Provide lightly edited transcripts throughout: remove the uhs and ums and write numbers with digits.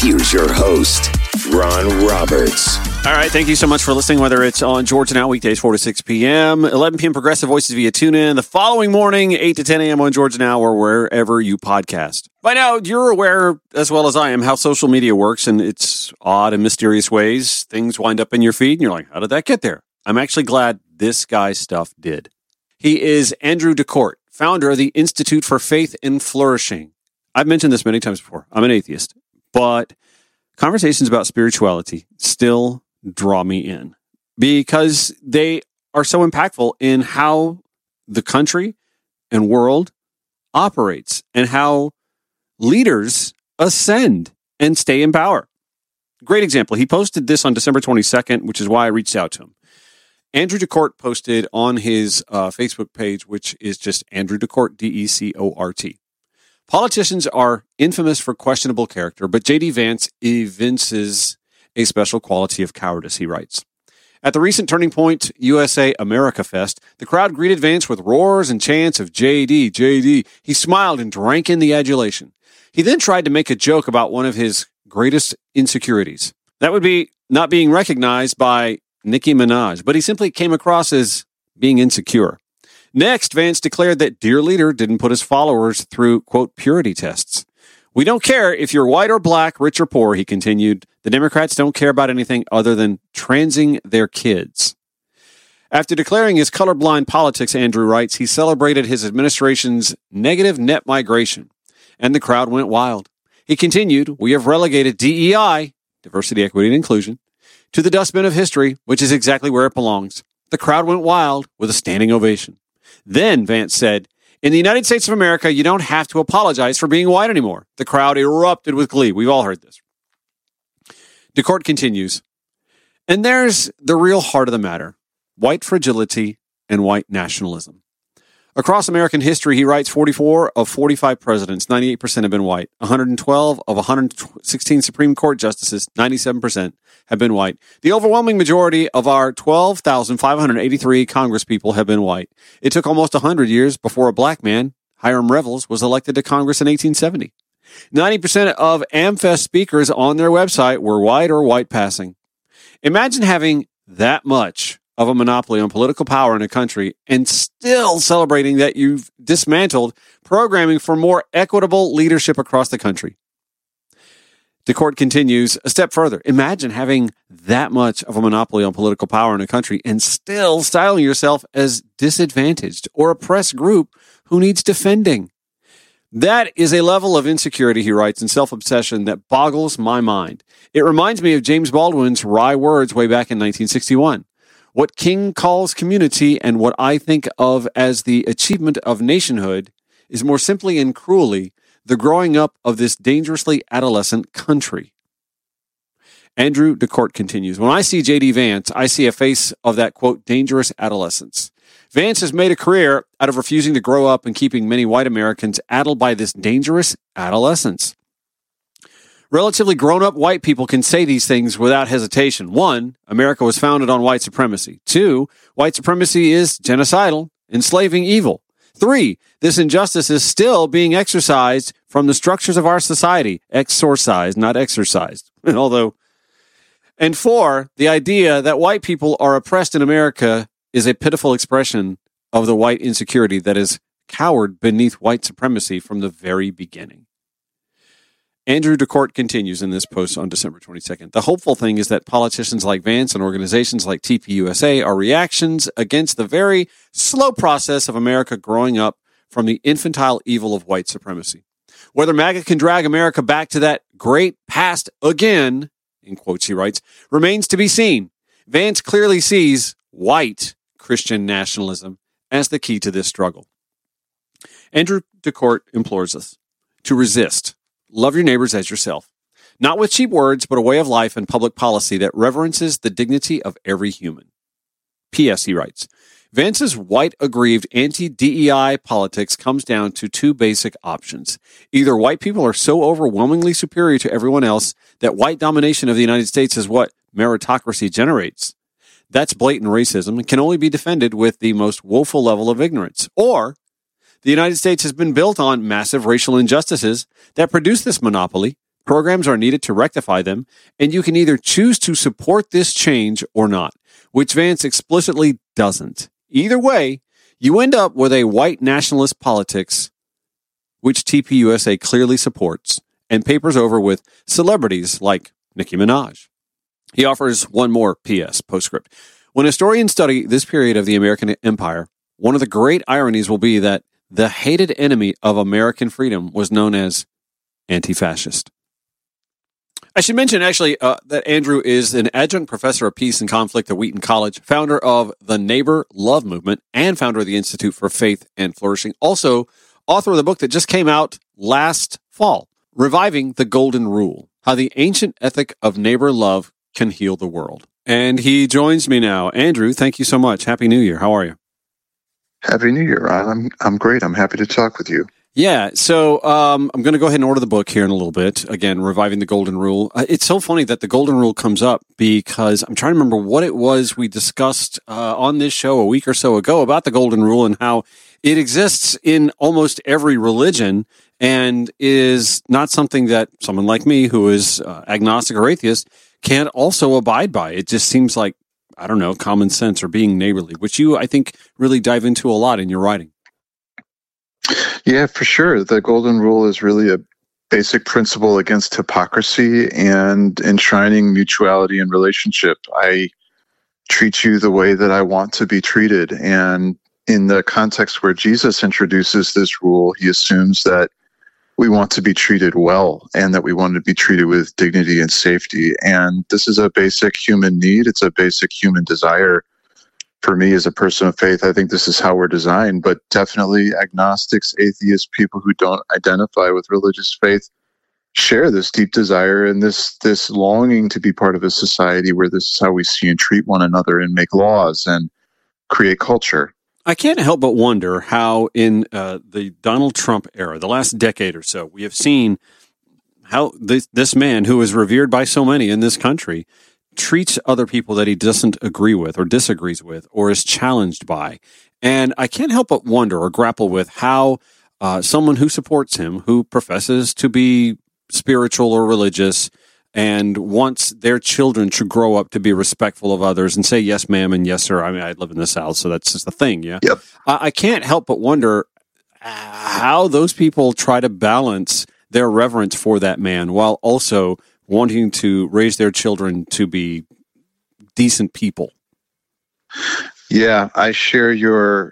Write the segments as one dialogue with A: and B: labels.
A: Here's your host, Ron Roberts.
B: All right, thank you so much for listening, whether it's on Georgia Now, weekdays 4 to 6 p.m., 11 p.m. Progressive Voices via TuneIn, the following morning, 8 to 10 a.m. on Georgia Now, or wherever you podcast. By now, you're aware, as well as I am, how social media works in its odd and mysterious ways. Things wind up in your feed, and you're like, how did that get there? I'm actually glad this guy's stuff did. He is Andrew DeCourt, founder of the Institute for Faith and Flourishing. I've mentioned this many times before. I'm an atheist, but conversations about spirituality still draw me in because they are so impactful in how the country and world operates and how leaders ascend and stay in power. Great example. He posted this on December 22nd, which is why I reached out to him. Andrew DeCourt posted on his Facebook page, which is just Andrew DeCourt, DeCort. Politicians are infamous for questionable character, but J.D. Vance evinces a special quality of cowardice, he writes. At the recent Turning Point USA America Fest, the crowd greeted Vance with roars and chants of J.D., J.D. He smiled and drank in the adulation. He then tried to make a joke about one of his greatest insecurities. That would be not being recognized by Nicki Minaj, but he simply came across as being insecure. Next, Vance declared that Dear Leader didn't put his followers through, quote, purity tests. We don't care if you're white or black, rich or poor, he continued. The Democrats don't care about anything other than transing their kids. After declaring his colorblind politics, Andrew writes, he celebrated his administration's negative net migration, and the crowd went wild. He continued, we have relegated DEI, diversity, equity, and inclusion, to the dustbin of history, which is exactly where it belongs. The crowd went wild with a standing ovation. Then, Vance said, in the United States of America, you don't have to apologize for being white anymore. The crowd erupted with glee. We've all heard this. DeCourt continues, and there's the real heart of the matter, white fragility and white nationalism. Across American history, he writes, 44 of 45 presidents, 98% have been white. 112 of 116 Supreme Court justices, 97% have been white. The overwhelming majority of our 12,583 congresspeople have been white. It took almost 100 years before a black man, Hiram Revels, was elected to Congress in 1870. 90% of AmFest speakers on their website were white or white passing. Imagine having that much of a monopoly on political power in a country and still celebrating that you've dismantled programming for more equitable leadership across the country. DeCourt continues a step further. Imagine having that much of a monopoly on political power in a country and still styling yourself as disadvantaged or oppressed group who needs defending. That is a level of insecurity, he writes, and self-obsession that boggles my mind. It reminds me of James Baldwin's wry words way back in 1961. What King calls community and what I think of as the achievement of nationhood is more simply and cruelly the growing up of this dangerously adolescent country. Andrew DeCourt continues, when I see J.D. Vance, I see a face of that, quote, dangerous adolescence. Vance has made a career out of refusing to grow up and keeping many white Americans addled by this dangerous adolescence. Relatively grown-up white people can say these things without hesitation. 1, America was founded on white supremacy. 2, white supremacy is genocidal, enslaving evil. 3, this injustice is still being exercised from the structures of our society. Exorcised, not exercised. And 4, the idea that white people are oppressed in America is a pitiful expression of the white insecurity that is cowered beneath white supremacy from the very beginning. Andrew DeCourt continues in this post on December 22nd. The hopeful thing is that politicians like Vance and organizations like TPUSA are reactions against the very slow process of America growing up from the infantile evil of white supremacy. Whether MAGA can drag America back to that great past again, in quotes he writes, remains to be seen. Vance clearly sees white Christian nationalism as the key to this struggle. Andrew DeCourt implores us to resist. Love your neighbors as yourself. Not with cheap words, but a way of life and public policy that reverences the dignity of every human. P.S., he writes, Vance's white-aggrieved anti-DEI politics comes down to 2 basic options. Either white people are so overwhelmingly superior to everyone else that white domination of the United States is what meritocracy generates. That's blatant racism and can only be defended with the most woeful level of ignorance. Or the United States has been built on massive racial injustices that produce this monopoly, Programs are needed to rectify them, and you can either choose to support this change or not, which Vance explicitly doesn't. Either way, you end up with a white nationalist politics, which TPUSA clearly supports, and papers over with celebrities like Nicki Minaj. He offers one more PS postscript. When historians study this period of the American empire, one of the great ironies will be that the hated enemy of American freedom was known as anti-fascist. I should mention, actually, that Andrew is an adjunct professor of peace and conflict at Wheaton College, founder of the Neighbor Love Movement, and founder of the Institute for Faith and Flourishing. Also, author of the book that just came out last fall, Reviving the Golden Rule, How the Ancient Ethic of Neighbor Love Can Heal the World. And he joins me now. Andrew, thank you so much. Happy New Year. How are you?
C: Happy New Year, Ron. I'm great. I'm happy to talk with you.
B: Yeah, so I'm going to go ahead and order the book here in a little bit. Again, Reviving the Golden Rule. It's so funny that the Golden Rule comes up because I'm trying to remember what it was we discussed on this show a week or so ago about the Golden Rule and how it exists in almost every religion and is not something that someone like me who is agnostic or atheist can't also abide by. It just seems like, I don't know, common sense or being neighborly, which you, I think, really dive into a lot in your writing.
C: Yeah, for sure. The Golden Rule is really a basic principle against hypocrisy and enshrining mutuality in relationship. I treat you the way that I want to be treated. And in the context where Jesus introduces this rule, he assumes that we want to be treated well and that we want to be treated with dignity and safety. And this is a basic human need. It's a basic human desire. For me, as a person of faith, I think this is how we're designed, but definitely agnostics, atheists, people who don't identify with religious faith share this deep desire and this longing to be part of a society where this is how we see and treat one another and make laws and create culture.
B: I can't help but wonder how in the Donald Trump era, the last decade or so, we have seen how this man who is revered by so many in this country treats other people that he doesn't agree with or disagrees with or is challenged by. And I can't help but wonder or grapple with how someone who supports him, who professes to be spiritual or religious and wants their children to grow up to be respectful of others and say, yes, ma'am, and yes, sir. I mean, I live in the South, so that's just the thing, yeah?
C: Yep.
B: I can't help but wonder how those people try to balance their reverence for that man while also wanting to raise their children to be decent people.
C: Yeah, I share your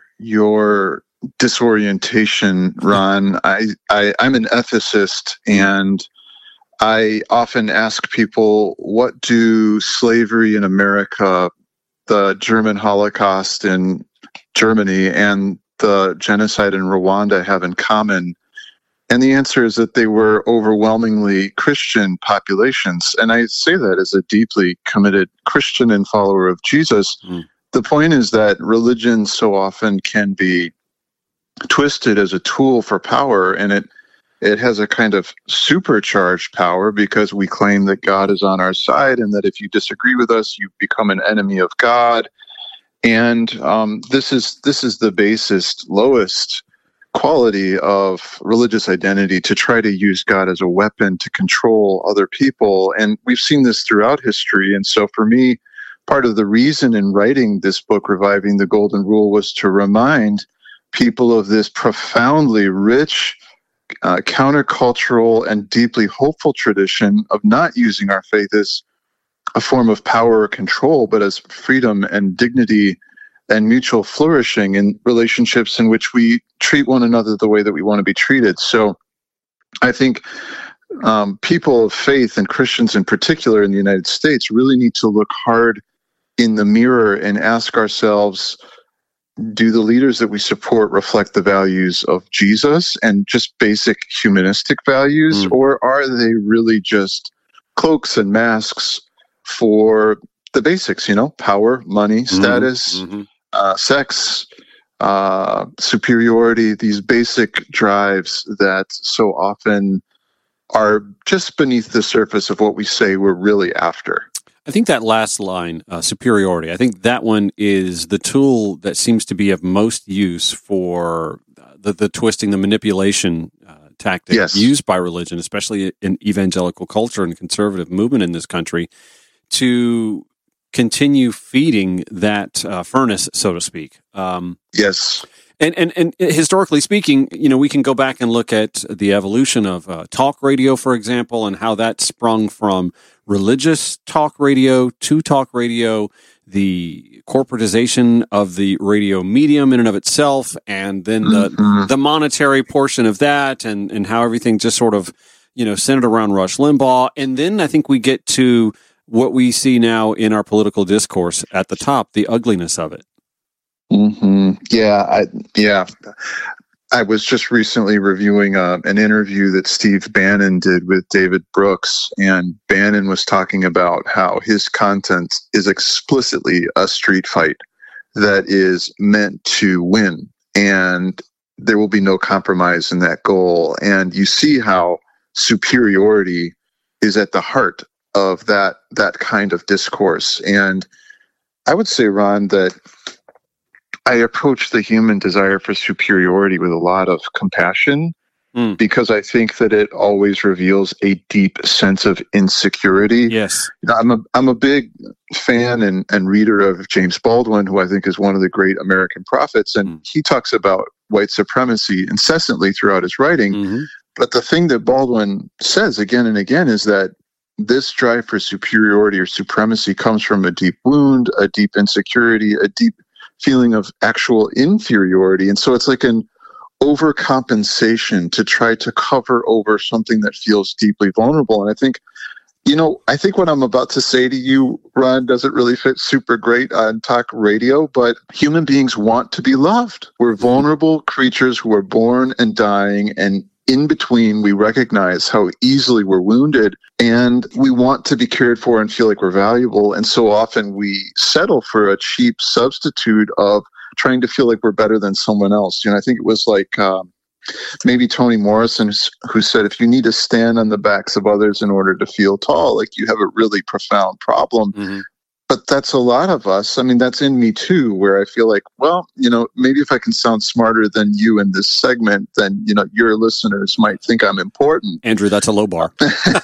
C: disorientation, Ron. I'm an ethicist, and I often ask people, what do slavery in America, the German Holocaust in Germany, and the genocide in Rwanda have in common? And the answer is that they were overwhelmingly Christian populations. And I say that as a deeply committed Christian and follower of Jesus. The point is that religion so often can be twisted as a tool for power, and it has a kind of supercharged power because we claim that God is on our side and that if you disagree with us, you become an enemy of God. And this is the basest, lowest quality of religious identity, to try to use God as a weapon to control other people. And we've seen this throughout history. And so for me, part of the reason in writing this book, Reviving the Golden Rule, was to remind people of this profoundly rich, countercultural, and deeply hopeful tradition of not using our faith as a form of power or control, but as freedom and dignity and mutual flourishing in relationships in which we treat one another the way that we want to be treated. So I think people of faith, and Christians in particular in the United States, really need to look hard in the mirror and ask ourselves, do the leaders that we support reflect the values of Jesus and just basic humanistic values, or are they really just cloaks and masks for the basics, power, money, status, sex, superiority, these basic drives that so often are just beneath the surface of what we say we're really after.
B: I think that last line, superiority, I think that one is the tool that seems to be of most use for the twisting, the manipulation tactic
C: Yes.
B: used by religion, especially in evangelical culture and conservative movement in this country, to continue feeding that furnace, so to speak.
C: Yes.
B: And historically speaking, we can go back and look at the evolution of talk radio, for example, and how that sprung from religious talk radio to talk radio, the corporatization of the radio medium in and of itself, and then the monetary portion of that, and how everything just sort of, centered around Rush Limbaugh. And then I think we get to what we see now in our political discourse at the top, the ugliness of it.
C: Mm-hmm. Yeah. I was just recently reviewing an interview that Steve Bannon did with David Brooks, and Bannon was talking about how his content is explicitly a street fight that is meant to win, and there will be no compromise in that goal. And you see how superiority is at the heart of that kind of discourse. And I would say, Ron, that I approach the human desire for superiority with a lot of compassion, because I think that it always reveals a deep sense of insecurity.
B: Yes.
C: I'm a big fan and reader of James Baldwin, who I think is one of the great American prophets, and he talks about white supremacy incessantly throughout his writing.
B: Mm-hmm.
C: But the thing that Baldwin says again and again is that this drive for superiority or supremacy comes from a deep wound, a deep insecurity, a deep feeling of actual inferiority. And so it's like an overcompensation to try to cover over something that feels deeply vulnerable. And I think what I'm about to say to you, Ron, doesn't really fit super great on talk radio, but human beings want to be loved. We're vulnerable creatures who are born and dying, and in between, we recognize how easily we're wounded, and we want to be cared for and feel like we're valuable. And so often we settle for a cheap substitute of trying to feel like we're better than someone else. I think it was like maybe Toni Morrison who said, if you need to stand on the backs of others in order to feel tall, like you have a really profound problem. Mm-hmm. But that's a lot of us. I mean, that's in me too, where I feel like, well, maybe if I can sound smarter than you in this segment, then, your listeners might think I'm important.
B: Andrew, that's a low bar.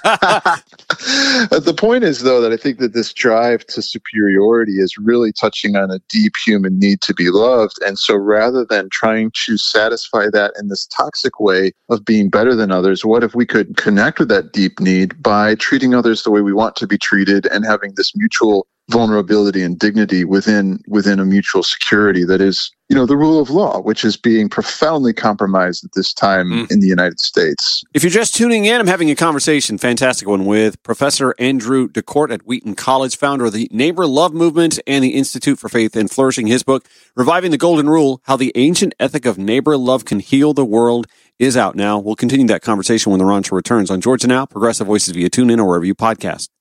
C: The point is, though, that I think that this drive to superiority is really touching on a deep human need to be loved. And so rather than trying to satisfy that in this toxic way of being better than others, what if we could connect with that deep need by treating others the way we want to be treated and having this mutual vulnerability and dignity within a mutual security that is, the rule of law, which is being profoundly compromised at this time in the United States.
B: If you're just tuning in, I'm having a conversation, fantastic one, with Professor Andrew DeCort at Wheaton College, founder of the Neighbor Love Movement and the Institute for Faith and Flourishing. His book, Reviving the Golden Rule, How the Ancient Ethic of Neighbor Love Can Heal the World, is out now. We'll continue that conversation when the Ron Show returns on Georgia Now, Progressive Voices via TuneIn or wherever you podcast.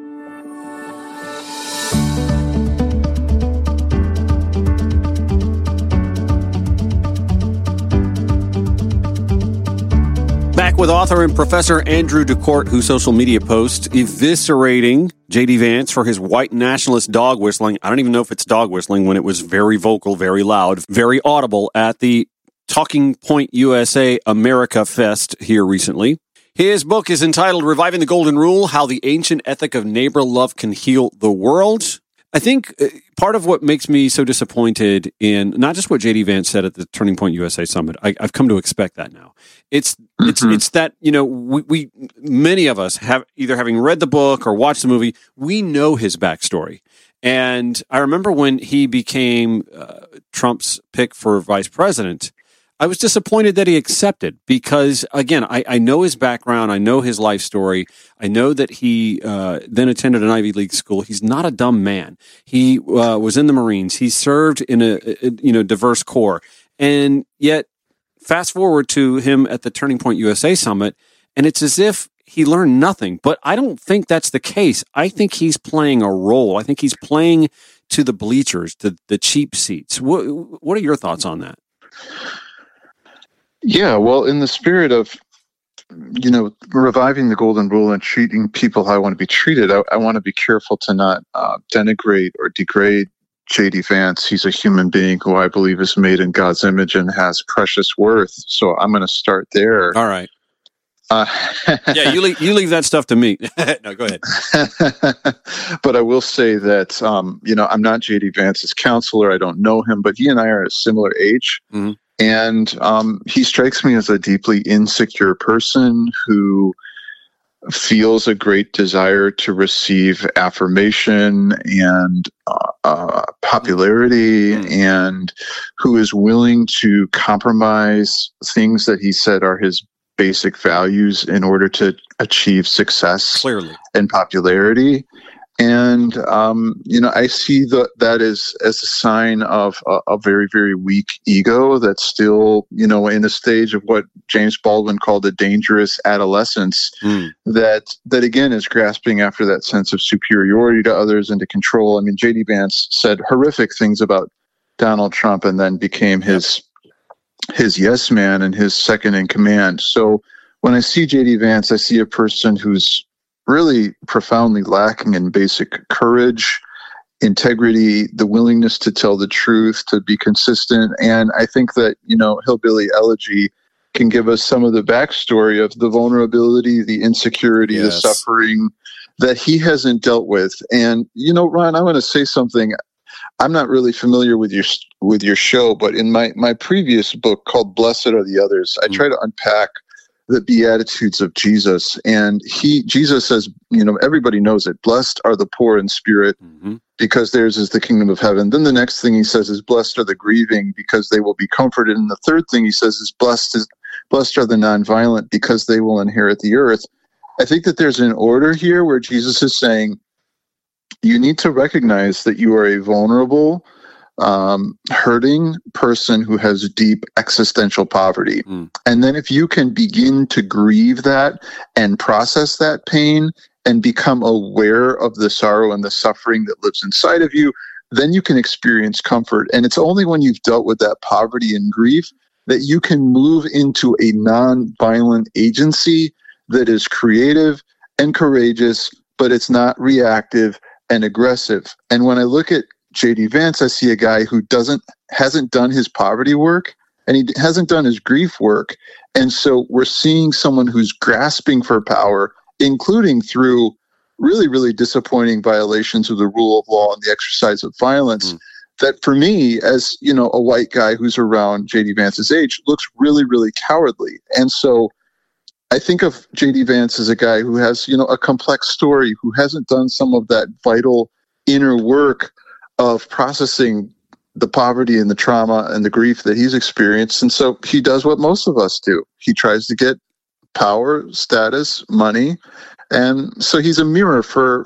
B: Back with author and Professor Andrew DeCort, whose social media post eviscerating J.D. Vance for his white nationalist dog whistling. I don't even know if it's dog whistling when it was very vocal, very loud, very audible at the Talking Point USA America Fest here recently. His book is entitled Reviving the Golden Rule, How the Ancient Ethic of Neighbor Love Can Heal the World. I think part of what makes me so disappointed in not just what J.D. Vance said at the Turning Point USA Summit, I've come to expect that now. It's that, we many of us have either having read the book or watched the movie, we know his backstory. And I remember when he became Trump's pick for vice president, I was disappointed that he accepted because, again, I know his background. I know his life story. I know that he then attended an Ivy League school. He's not a dumb man. He was in the Marines. He served in a diverse corps. And yet, fast forward to him at the Turning Point USA Summit, and it's as if he learned nothing. But I don't think that's the case. I think he's playing a role. I think he's playing to the bleachers, to the cheap seats. What are your thoughts on that?
C: Yeah, well, in the spirit of, reviving the golden rule and treating people how I want to be treated, I want to be careful to not denigrate or degrade J.D. Vance. He's a human being who I believe is made in God's image and has precious worth. So I'm going to start there.
B: All right. Yeah, you leave that stuff to me. No, go ahead.
C: But I will say that, I'm not J.D. Vance's counselor. I don't know him, but he and I are a similar age.
B: Mm-hmm.
C: And he strikes me as a deeply insecure person who feels a great desire to receive affirmation and popularity, and who is willing to compromise things that he said are his basic values in order to achieve success
B: clearly
C: and popularity. And, I see that as a sign of a very, very weak ego that's still, in a stage of what James Baldwin called a dangerous adolescence, that again is grasping after that sense of superiority to others and to control. I mean, J.D. Vance said horrific things about Donald Trump and then became his yes man and his second in command. So when I see J.D. Vance, I see a person who's really profoundly lacking in basic courage, integrity, the willingness to tell the truth, to be consistent. And I think that, Hillbilly Elegy can give us some of the backstory of the vulnerability, the insecurity, the suffering that he hasn't dealt with. And, Ron, I want to say something. I'm not really familiar with your show, but in my previous book called Blessed Are the Others, I try to unpack the Beatitudes of Jesus. And Jesus says, everybody knows it. Blessed are the poor in spirit, because theirs is the kingdom of heaven. Then the next thing he says is, blessed are the grieving, because they will be comforted. And the third thing he says is, blessed are the nonviolent, because they will inherit the earth. I think that there's an order here where Jesus is saying, you need to recognize that you are a vulnerable, hurting person who has deep existential poverty. And then if you can begin to grieve that and process that pain and become aware of the sorrow and the suffering that lives inside of you, then you can experience comfort. And it's only when you've dealt with that poverty and grief that you can move into a non-violent agency that is creative and courageous, but it's not reactive and aggressive. And when I look at J.D. Vance, I see a guy who hasn't done his poverty work, and he hasn't done his grief work. And so we're seeing someone who's grasping for power, including through really, really disappointing violations of the rule of law and the exercise of violence, that for me, as a white guy who's around J.D. Vance's age, looks really, really cowardly. And so I think of J.D. Vance as a guy who has, a complex story, who hasn't done some of that vital inner work of processing the poverty and the trauma and the grief that he's experienced. And so he does what most of us do. He tries to get power, status, money. And so he's a mirror for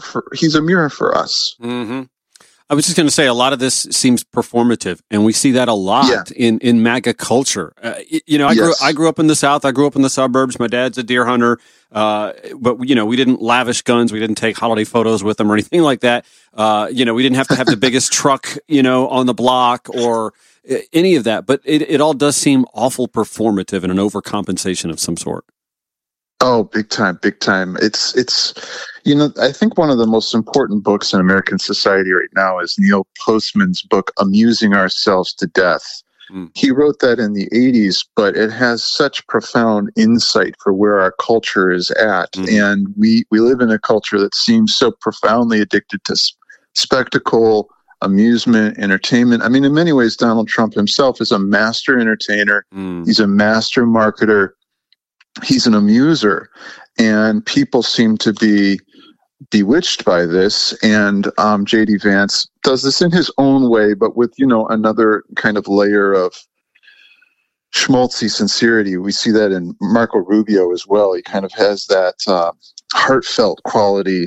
C: us.
B: Mm-hmm. I was just going to say, a lot of this seems performative, and we see that a lot in MAGA culture. I grew up in the South. I grew up in the suburbs. My dad's a deer hunter, but we didn't lavish guns. We didn't take holiday photos with them or anything like that. We didn't have to have the biggest truck, on the block or any of that. But it all does seem awful performative and an overcompensation of some sort.
C: Oh, big time, big time. It's I think one of the most important books in American society right now is Neil Postman's book, Amusing Ourselves to Death. He wrote that in the 80s, but it has such profound insight for where our culture is at. And we live in a culture that seems so profoundly addicted to spectacle, amusement, entertainment. I mean, in many ways, Donald Trump himself is a master entertainer. He's a master marketer. He's an amuser, and people seem to be bewitched by this. And J.D. Vance does this in his own way, but with, another kind of layer of schmaltzy sincerity. We see that in Marco Rubio as well. He kind of has that heartfelt quality.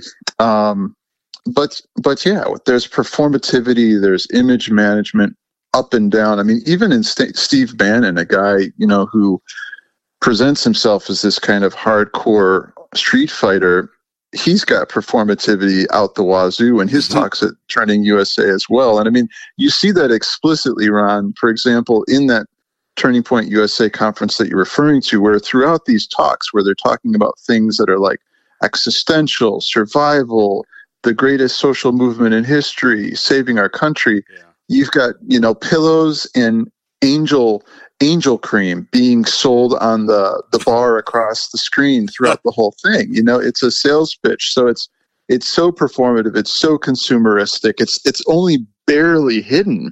C: But yeah, there's performativity, there's image management up and down. I mean, even in Steve Bannon, a guy, who presents himself as this kind of hardcore street fighter, he's got performativity out the wazoo in his talks at Turning USA as well. And I mean, you see that explicitly, Ron, for example, in that Turning Point USA conference that you're referring to, where throughout these talks, where they're talking about things that are like existential, survival, the greatest social movement in history, saving our country, you've got, pillows and angel angel cream being sold on the bar across the screen throughout the whole thing. It's a sales pitch. So it's so performative. It's so consumeristic. It's only barely hidden.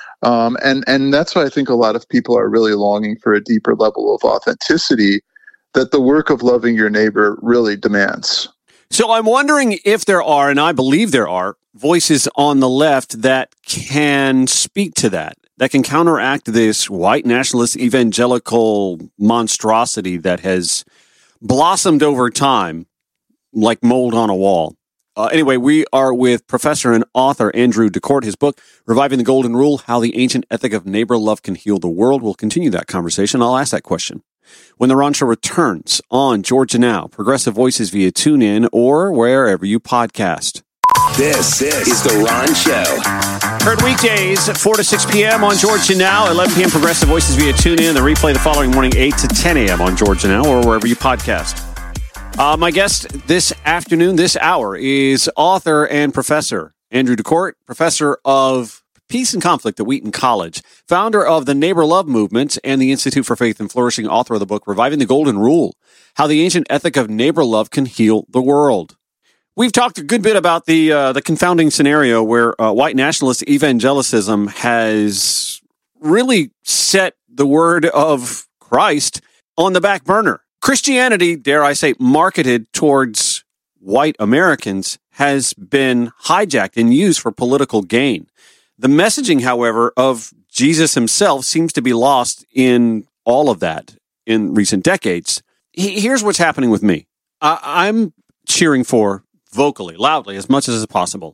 C: And that's why I think a lot of people are really longing for a deeper level of authenticity that the work of loving your neighbor really demands.
B: So I'm wondering if there are, and I believe there are, voices on the left that can speak to that can counteract this white nationalist evangelical monstrosity that has blossomed over time like mold on a wall. Anyway, we are with professor and author Andrew DeCort. His book, Reviving the Golden Rule, How the Ancient Ethic of Neighbor Love Can Heal the World. We'll continue that conversation. I'll ask that question when The Ron Show returns on Georgia Now, Progressive Voices via TuneIn or wherever you podcast.
A: This is The Ron Show.
B: Heard weekdays at 4 to 6 p.m. on Georgia Now, 11 p.m. Progressive Voices via TuneIn. The replay the following morning, 8 to 10 a.m. on Georgia Now or wherever you podcast. My guest this afternoon, this hour, is author and professor Andrew DeCort, professor of Peace and Conflict at Wheaton College, founder of the Neighbor Love Movement and the Institute for Faith and Flourishing, author of the book Reviving the Golden Rule, How the Ancient Ethic of Neighbor Love Can Heal the World. We've talked a good bit about the confounding scenario where white nationalist evangelicism has really set the word of Christ on the back burner. Christianity, dare I say, marketed towards white Americans, has been hijacked and used for political gain. The messaging, however, of Jesus himself seems to be lost in all of that in recent decades. Here's what's happening with me. I'm cheering for, vocally, loudly, as much as is possible,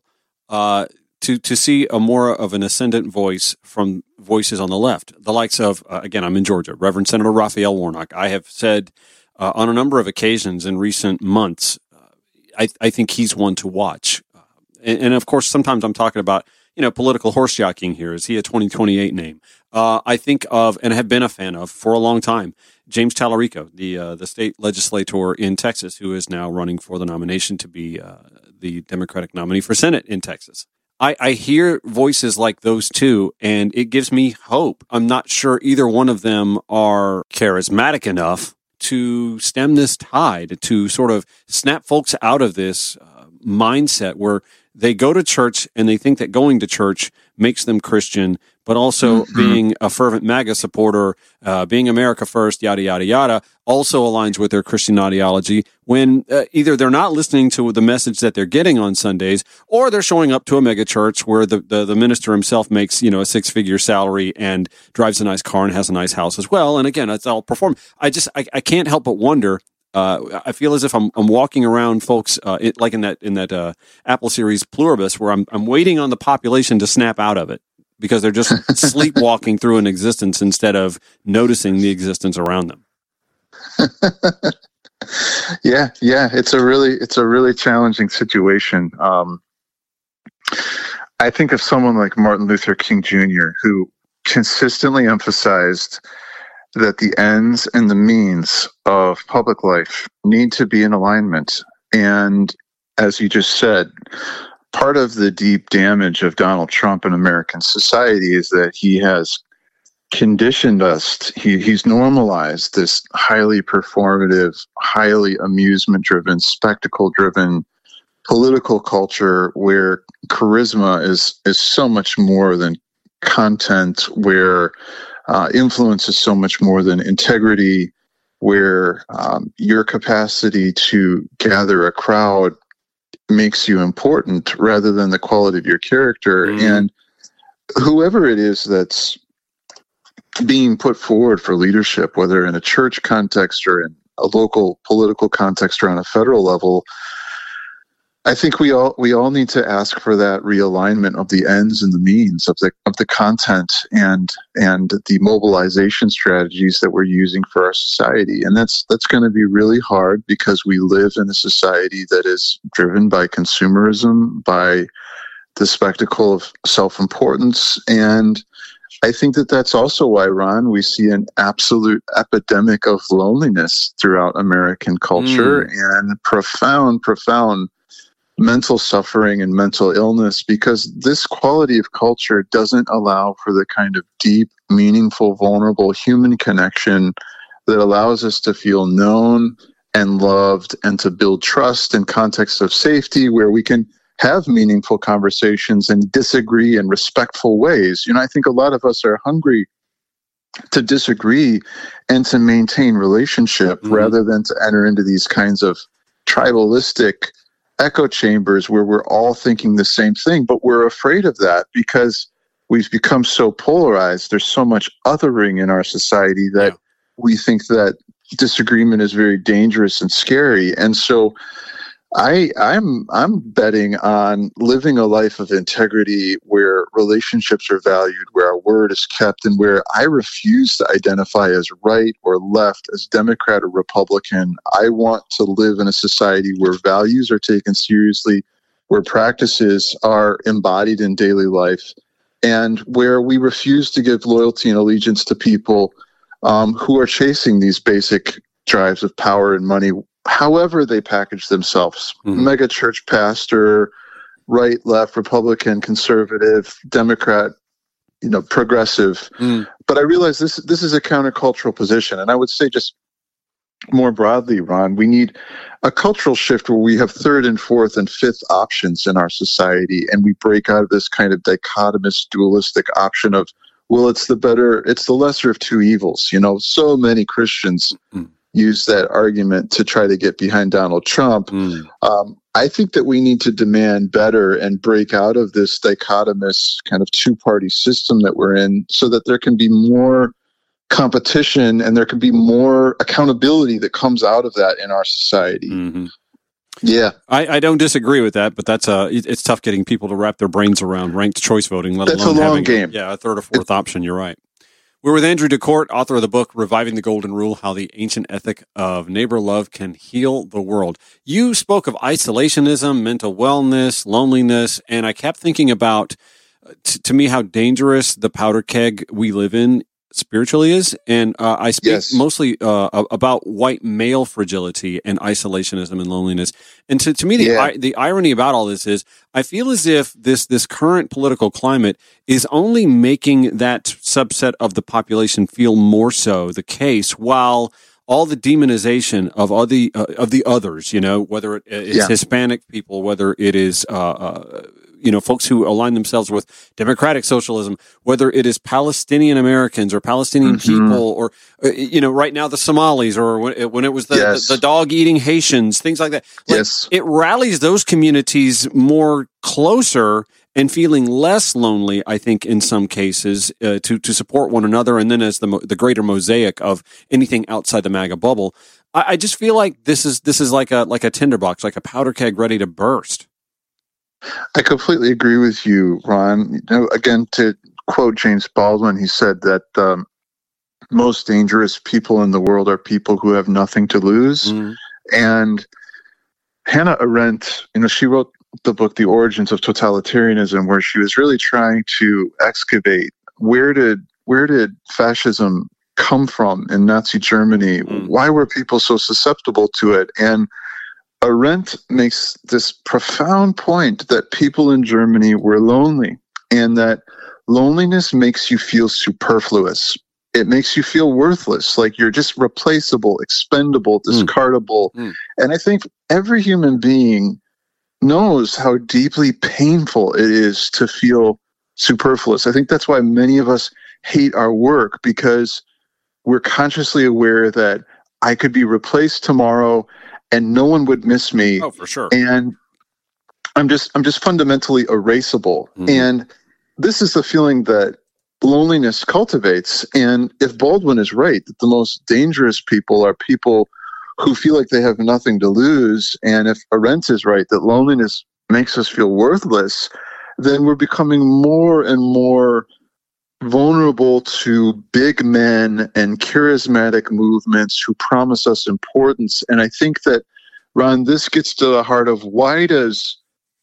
B: to see a more of an ascendant voice from voices on the left. The likes of, again, I'm in Georgia, Reverend Senator Raphael Warnock. I have said on a number of occasions in recent months, I think he's one to watch. And of course, sometimes I'm talking about, political horse jockeying here. Is he a 2028 name? I think of, and have been a fan of for a long time, James Tallarico, the state legislator in Texas, who is now running for the nomination to be the Democratic nominee for Senate in Texas. I hear voices like those two, and it gives me hope. I'm not sure either one of them are charismatic enough to stem this tide, to sort of snap folks out of this mindset where they go to church and they think that going to church makes them Christian, but also being a fervent MAGA supporter, being America first, yada, yada, yada, also aligns with their Christian ideology when either they're not listening to the message that they're getting on Sundays, or they're showing up to a mega church where the minister himself makes, a six-figure salary and drives a nice car and has a nice house as well. And again, it's all perform. I can't help but wonder. I feel as if I'm walking around, folks, like in that Apple series Pluribus, where I'm waiting on the population to snap out of it because they're just sleepwalking through an existence instead of noticing the existence around them.
C: Yeah, it's a really challenging situation. I think of someone like Martin Luther King Jr., who consistently emphasized that the ends and the means of public life need to be in alignment. And as you just said, part of the deep damage of Donald Trump in American society is that he has conditioned us. He's normalized this highly performative, highly amusement-driven, spectacle-driven political culture where charisma is so much more than content, where influence is so much more than integrity, where your capacity to gather a crowd makes you important rather than the quality of your character. And whoever it is that's being put forward for leadership, whether in a church context or in a local political context or on a federal level, I think we all need to ask for that realignment of the ends and the means of the content and the mobilization strategies that we're using for our society. And that's going to be really hard because we live in a society that is driven by consumerism, by the spectacle of self-importance. And I think that's also why, Ron, we see an absolute epidemic of loneliness throughout American culture and profound mental suffering and mental illness, because this quality of culture doesn't allow for the kind of deep, meaningful, vulnerable human connection that allows us to feel known and loved and to build trust in context of safety where we can have meaningful conversations and disagree in respectful ways. I think a lot of us are hungry to disagree and to maintain relationship rather than to enter into these kinds of tribalistic echo chambers where we're all thinking the same thing, but we're afraid of that because we've become so polarized. There's so much othering in our society that we think that disagreement is very dangerous and scary. And so I'm betting on living a life of integrity where relationships are valued, where our word is kept, and where I refuse to identify as right or left, as Democrat or Republican. I want to live in a society where values are taken seriously, where practices are embodied in daily life, and where we refuse to give loyalty and allegiance to people who are chasing these basic drives of power and money, however they package themselves. Mega church pastor, right, left, Republican, conservative, Democrat, progressive. But I realize this is a countercultural position. And I would say just more broadly, Ron, we need a cultural shift where we have third and fourth and fifth options in our society. And we break out of this kind of dichotomous, dualistic option of, well, it's the lesser of two evils. So many Christians use that argument to try to get behind Donald Trump. I think that we need to demand better and break out of this dichotomous kind of two-party system that we're in so that there can be more competition and there can be more accountability that comes out of that in our society. Yeah.
B: I don't disagree with that, but it's tough getting people to wrap their brains around ranked choice voting, let
C: alone
B: having
C: a long game.
B: A third or fourth option. You're right. We're with Andrew DeCourt, author of the book, Reviving the Golden Rule, How the Ancient Ethic of Neighbor Love Can Heal the World. You spoke of isolationism, mental wellness, loneliness, and I kept thinking about, to me, how dangerous the powder keg we live in spiritually is. And I speak mostly about white male fragility and isolationism and loneliness. And to me, the irony about all this is I feel as if this current political climate is only making that subset of the population feel more so the case, while all the demonization of the others, whether it is Hispanic people, whether it is folks who align themselves with democratic socialism, whether it is Palestinian Americans or Palestinian people, or right now the Somalis, or when it was the dog-eating Haitians, things like that. It rallies those communities more closer and feeling less lonely, I think, in some cases, to support one another, and then as the greater mosaic of anything outside the MAGA bubble. I just feel like this is like a tinderbox, like a powder keg ready to burst.
C: I completely agree with you, Ron. Again, to quote James Baldwin, he said that most dangerous people in the world are people who have nothing to lose. And Hannah Arendt, she wrote the book, The Origins of Totalitarianism, where she was really trying to excavate where did fascism come from in Nazi Germany? Why were people so susceptible to it? And Arendt makes this profound point that people in Germany were lonely, and that loneliness makes you feel superfluous. It makes you feel worthless, like you're just replaceable, expendable, discardable. And I think every human being knows how deeply painful it is to feel superfluous. I think that's why many of us hate our work, because we're consciously aware that I could be replaced tomorrow and no one would miss me.
B: Oh, for sure.
C: And I'm just fundamentally erasable. And this is the feeling that loneliness cultivates. And if Baldwin is right, that the most dangerous people are people who feel like they have nothing to lose, and if Arendt is right, that loneliness makes us feel worthless, then we're becoming more and more vulnerable to big men and charismatic movements who promise us importance. And I think that, Ron, this gets to the heart of why does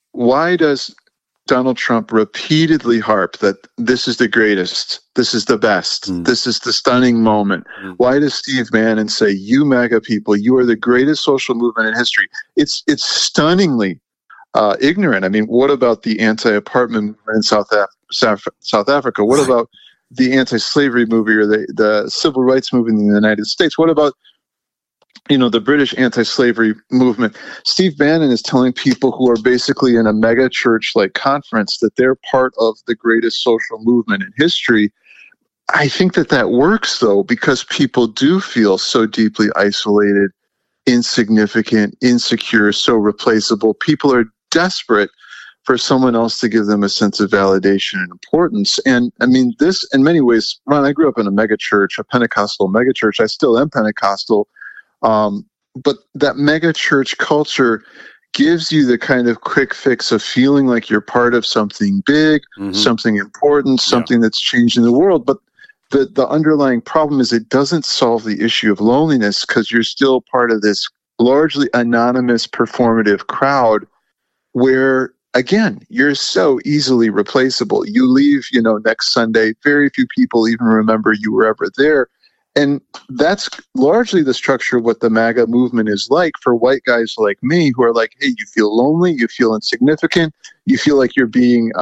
C: Donald Trump repeatedly harp that this is the greatest, this is the best, this is the stunning moment? Why does Steve Bannon say, you MAGA people, you are the greatest social movement in history? It's stunningly ignorant. I mean, what about the anti-apartment movement in South Africa? What about the anti-slavery movement or the civil rights movement in the United States? What about the British anti-slavery movement? Steve Bannon is telling people who are basically in a mega church-like conference that they're part of the greatest social movement in history. I think that works, though, because people do feel so deeply isolated, insignificant, insecure, so replaceable. People are desperate for someone else to give them a sense of validation and importance. And I mean, this, in many ways, Ron, I grew up in a mega church, a Pentecostal mega church. I still am Pentecostal. But that mega church culture gives you the kind of quick fix of feeling like you're part of something big, something important, something that's changing the world. But the underlying problem is it doesn't solve the issue of loneliness, because you're still part of this largely anonymous performative crowd where, again, you're so easily replaceable. You leave, next Sunday, very few people even remember you were ever there. And that's largely the structure of what the MAGA movement is like for white guys like me, who are like, hey, you feel lonely, you feel insignificant, you feel like you're being,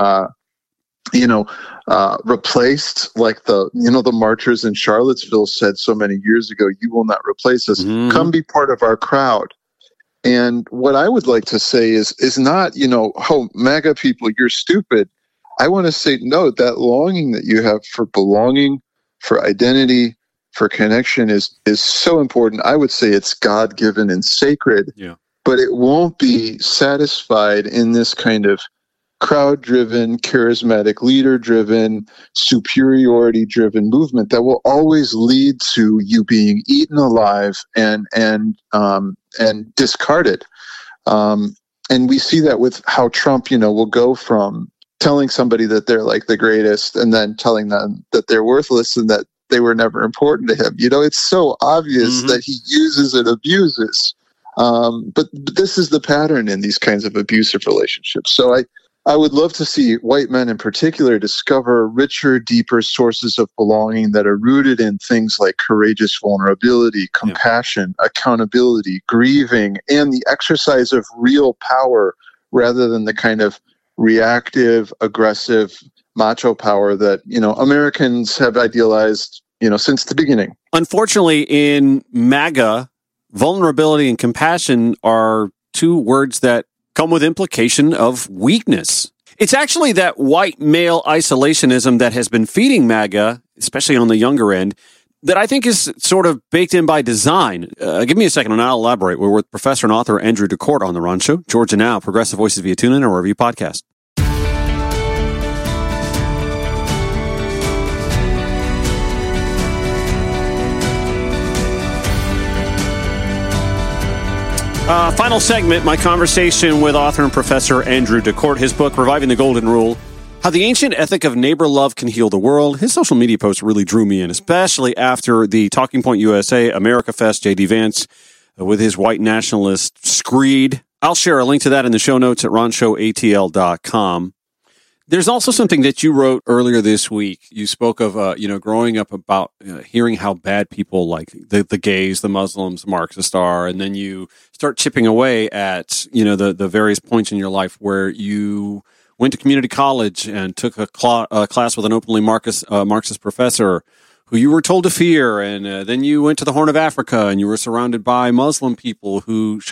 C: replaced, like the marchers in Charlottesville said so many years ago, you will not replace us. Come be part of our crowd. And what I would like to say is not, oh, MAGA people, you're stupid. I want to say, no, that longing that you have for belonging, for identity, for connection is so important. I would say it's God-given and sacred, but it won't be satisfied in this kind of crowd-driven, charismatic, leader-driven, superiority-driven movement that will always lead to you being eaten alive and discarded. And we see that with how Trump, will go from telling somebody that they're like the greatest and then telling them that they're worthless and that they were never important to him. It's so obvious that he uses and abuses. But this is the pattern in these kinds of abusive relationships. So I would love to see white men in particular discover richer, deeper sources of belonging that are rooted in things like courageous vulnerability, compassion, accountability, grieving, and the exercise of real power rather than the kind of reactive, aggressive, macho power that, Americans have idealized, since the beginning.
B: Unfortunately, in MAGA, vulnerability and compassion are two words that come with implication of weakness. It's actually that white male isolationism that has been feeding MAGA, especially on the younger end, that I think is sort of baked in by design. Give me a second and I'll elaborate. We're with professor and author Andrew DeCort on The Ron Show. Georgia Now, Progressive Voices via TuneIn or wherever you podcast. Final segment, my conversation with author and professor Andrew DeCort, his book, Reviving the Golden Rule, How the Ancient Ethic of Neighbor Love Can Heal the World. His social media posts really drew me in, especially after the Talking Point USA America Fest, J.D. Vance, with his white nationalist screed. I'll share a link to that in the show notes at ronshowatl.com. There's also something that you wrote earlier this week. You spoke of, growing up about hearing how bad people like the gays, the Muslims, Marxists are, and then you start chipping away at, the various points in your life where you went to community college and took a class with an openly Marxist professor who you were told to fear, and then you went to the Horn of Africa and you were surrounded by Muslim people who